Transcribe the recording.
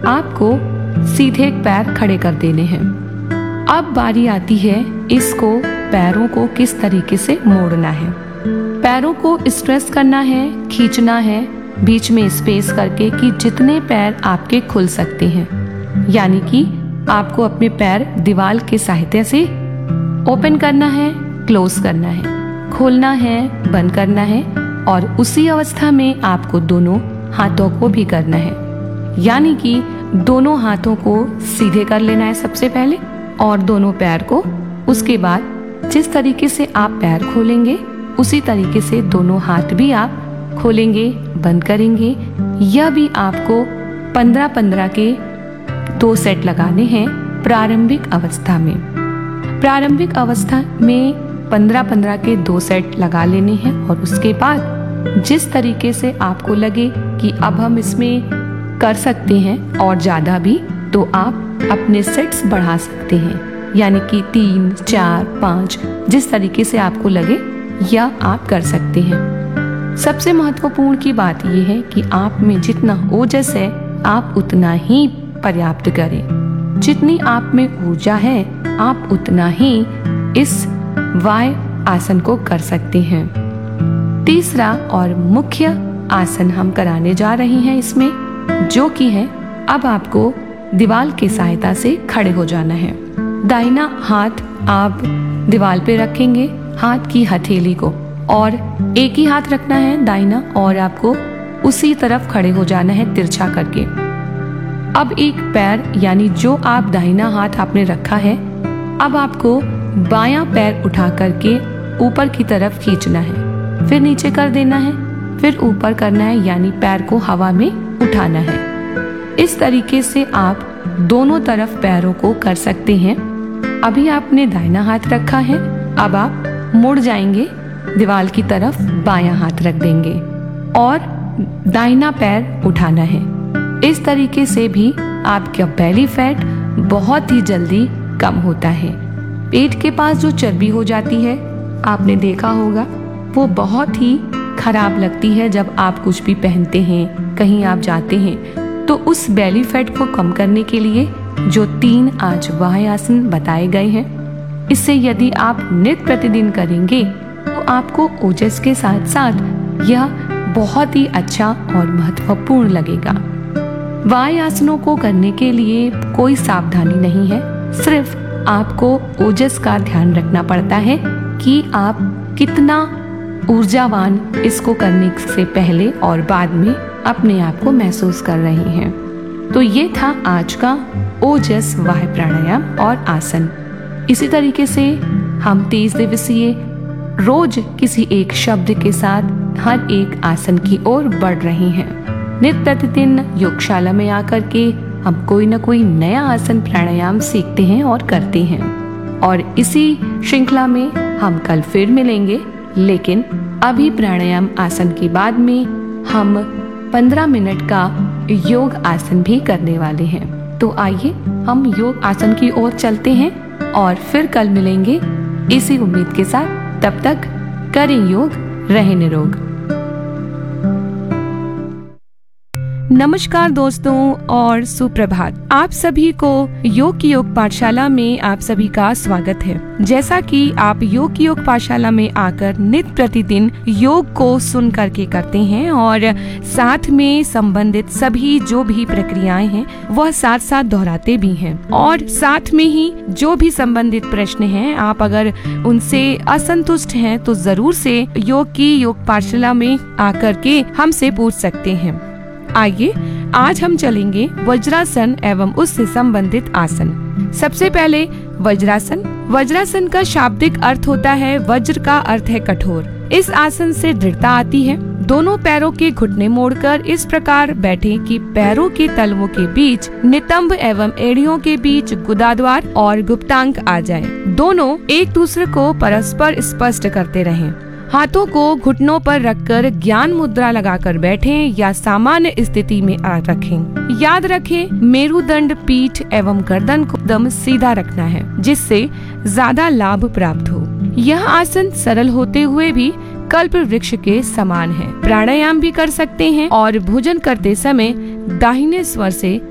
आपको सीधे पैर खड़े कर देने हैं। अब बारी आती है इसको पैरों को किस तरीके से मोड़ना है। पैरों को स्ट्रेस करना है, खींचना है बीच में स्पेस करके कि जितने पैर आपके खुल सकते हैं, यानी कि आपको अपने पैर दीवार के सहायता से ओपन करना है, क्लोज करना है, खोलना है, बंद करना है और उसी अवस्था में आपको दोनों हाथों को भी करना है, यानी कि दोनों हाथों को सीधे कर लेना है सबसे पहले और दोनों पैर को। उसके बाद जिस तरीके से आप पैर खोलेंगे उसी तरीके से दोनों हाथ भी आप खोलेंगे, बंद करेंगे। यह भी आपको 15-15 के 2 सेट लगाने हैं प्रारंभिक अवस्था में। प्रारंभिक अवस्था में 15-15 के 2 सेट लगा लेने हैं और उसके बाद जिस तरीके से आपको लगे कि अब हम इसमें कर सकते हैं और ज़्यादा भी, तो आप अपने सेट्स बढ़ा सकते हैं, यानी कि 3, 4, 5 जिस तरीके से आपको लगे यह आप कर सकते हैं। सबसे महत्वपूर्ण की बात यह है कि आप में जितना ओजस है आप उतना ही पर्याप्त करें। जितनी आप में ऊर्जा है आप उतना ही इस वाय आसन को कर सकते हैं। तीसरा और मुख्य आसन हम कराने जा रहे हैं इसमें, जो कि है अब आपको दीवार की सहायता से खड़े हो जाना है। दाहिना हाथ आप दीवार पे रखेंगे, हाथ की हथेली को, और एक ही हाथ रखना है दाहिना और आपको उसी तरफ खड़े हो जाना है तिरछा करके। अब एक पैर यानी जो आप दाहिना हाथ आपने रखा है, अब आपको बायां पैर उठा करके ऊपर की तरफ खींचना है, फिर नीचे कर देना है, फिर ऊपर करना है, यानी पैर को हवा में उठाना है। इस तरीके से आप दोनों तरफ पैरों को कर सकते हैं। अभी आपने दाहिना हाथ रखा है, अब आप मुड़ जाएंगे दीवार की तरफ, बायां हाथ रख देंगे और दाहिना पैर उठाना है। इस तरीके से भी आपका बेली फैट बहुत ही जल्दी कम होता है। पेट के पास जो चर्बी हो जाती है आपने देखा होगा, वो बहुत ही खराब लगती है जब आप कुछ भी पहनते हैं, कहीं आप जाते हैं। तो उस बेली फैट को कम करने के लिए जो 3 आज वाय आसन बताए गए हैं, इससे यदि आप नित्य प्रतिदिन करेंगे तो आपको ओजस के साथ साथ यह बहुत ही अच्छा और महत्वपूर्ण लगेगा। वाय आसनों को करने के लिए कोई सावधानी नहीं है, सिर्फ आपको ओजस का ध्यान रखना पड़ता है कि आप कितना ऊर्जावान इसको करने से पहले और बाद में अपने आप को महसूस कर रहे हैं। तो ये था आज का ओजस वाय प्राणायाम और आसन। इसी तरीके से हम 30 दिवसीय रोज किसी एक शब्द के साथ हर एक आसन की ओर बढ़ रहे हैं। नित्य प्रतिदिन योगशाला में आकर के हम कोई न कोई नया आसन प्राणायाम सीखते हैं और करते हैं। और इसी श्रृंखला में हम कल फिर मिलेंगे, लेकिन अभी प्राणायाम आसन के बाद में हम 15 मिनट का योग आसन भी करने वाले हैं। तो आइए हम योग आसन की ओर चलते हैं और फिर कल मिलेंगे इसी उम्मीद के साथ। तब तक करें योग, रहें निरोग। नमस्कार दोस्तों और सुप्रभात। आप सभी को योग की योग पाठशाला में आप सभी का स्वागत है। जैसा कि आप योग की योग पाठशाला में आकर नित्य प्रतिदिन योग को सुन करके करते हैं और साथ में संबंधित सभी जो भी प्रक्रियाएं हैं वह साथ साथ दोहराते भी हैं, और साथ में ही जो भी संबंधित प्रश्न हैं आप अगर उनसे असंतुष्ट हैं तो जरूर से योग की योग पाठशाला में आकर के हमसे पूछ सकते हैं। आइए आज हम चलेंगे वज्रासन एवं उससे संबंधित आसन। सबसे पहले वज्रासन। वज्रासन का शाब्दिक अर्थ होता है वज्र का अर्थ है कठोर। इस आसन से दृढ़ता आती है। दोनों पैरों के घुटने मोड़कर इस प्रकार बैठें कि पैरों के तलवों के बीच नितंब एवं एड़ियों के बीच गुदाद्वार और गुप्तांग आ जाए। दोनों एक दूसरे को परस्पर स्पष्ट करते रहें। हाथों को घुटनों पर रखकर ज्ञान मुद्रा लगाकर बैठें या सामान्य स्थिति में रखें। याद रखें, मेरुदंड, पीठ एवं गर्दन को एकदम सीधा रखना है, जिससे ज्यादा लाभ प्राप्त हो। यह आसन सरल होते हुए भी कल्प वृक्ष के समान है। प्राणायाम भी कर सकते हैं और भोजन करते समय दाहिने स्वर से